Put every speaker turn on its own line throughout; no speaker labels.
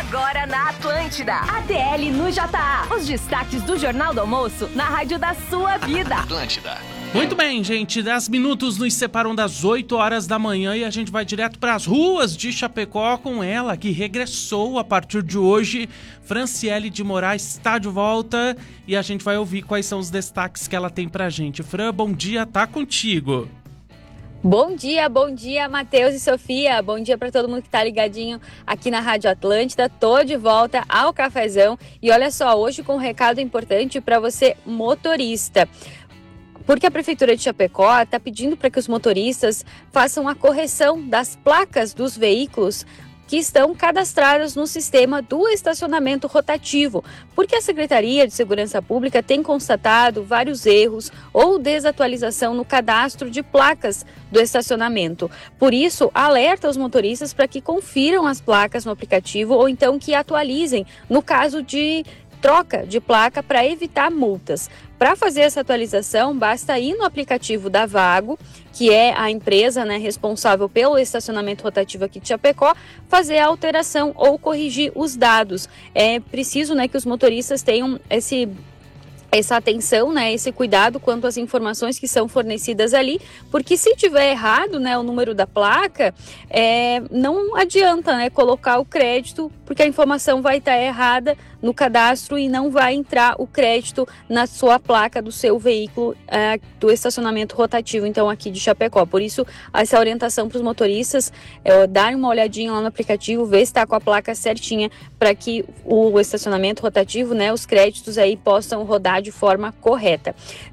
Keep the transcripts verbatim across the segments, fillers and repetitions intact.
Agora na Atlântida. A T L no J A. Os destaques do Jornal do Almoço na rádio da sua vida.
Atlântida.
Muito bem, gente. dez minutos nos separam das oito horas da manhã e a gente vai direto para as ruas de Chapecó com ela, que regressou a partir de hoje. Franciele de Moraes está de volta e a gente vai ouvir quais são os destaques que ela tem pra gente. Fran, bom dia, tá contigo.
Bom dia, bom dia, Matheus e Sofia. Bom dia para todo mundo que tá ligadinho aqui na Rádio Atlântida. Tô de volta ao cafezão e olha só, hoje com um recado importante para você, motorista. Porque a Prefeitura de Chapecó está pedindo para que os motoristas façam a correção das placas dos veículos que estão cadastradas no sistema do estacionamento rotativo, porque a Secretaria de Segurança Pública tem constatado vários erros ou desatualização no cadastro de placas do estacionamento. Por isso, alerta os motoristas para que confiram as placas no aplicativo ou então que atualizem no caso de troca de placa para evitar multas. Para fazer essa atualização, basta ir no aplicativo da Vago, que é a empresa, né, responsável pelo estacionamento rotativo aqui de Chapecó, fazer a alteração ou corrigir os dados. É preciso, né, que os motoristas tenham esse... essa atenção, né, esse cuidado quanto às informações que são fornecidas ali, porque se tiver errado, né, o número da placa, é, não adianta, né, colocar o crédito, porque a informação vai estar errada no cadastro e não vai entrar o crédito na sua placa do seu veículo é, do estacionamento rotativo, então aqui de Chapecó. Por isso, essa orientação para os motoristas é darem uma olhadinha lá no aplicativo, ver se está com a placa certinha, para que o estacionamento rotativo, né, os créditos aí possam rodar de forma correta.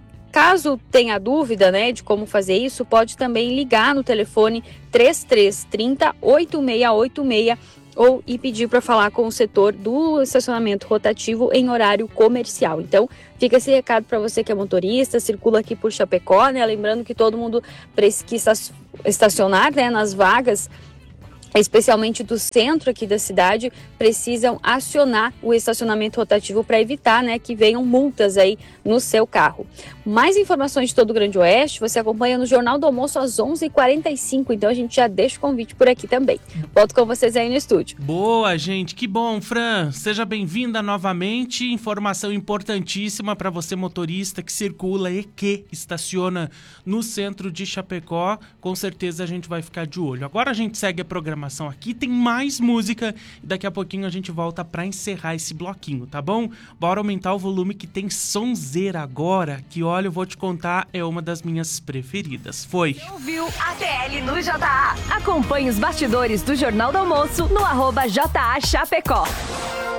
Caso tenha dúvida, né, de como fazer isso, pode também ligar no telefone três três três zero, oito seis oito seis ou e pedir para falar com o setor do estacionamento rotativo em horário comercial. Então, fica esse recado para você que é motorista, circula aqui por Chapecó, né, lembrando que todo mundo precisa estacionar, né, nas vagas, especialmente do centro aqui da cidade, precisam acionar o estacionamento rotativo para evitar, né, que venham multas aí no seu carro. Mais informações de todo o Grande Oeste você acompanha no Jornal do Almoço às onze e quarenta e cinco, então a gente já deixa o convite por aqui também. Volto com vocês aí no estúdio.
Boa, gente, que bom, Fran. Seja bem-vinda novamente. Informação importantíssima para você motorista que circula e que estaciona no centro de Chapecó. Com certeza a gente vai ficar de olho. Agora a gente segue a programação aqui, tem mais música e daqui a pouquinho a gente volta pra encerrar esse bloquinho, tá bom? Bora aumentar o volume que tem sonzeira agora, que olha, eu vou te contar, é uma das minhas preferidas. Foi.
Você ouviu A T L no J A. Acompanhe os bastidores do Jornal do Almoço no arroba J A Chapecó.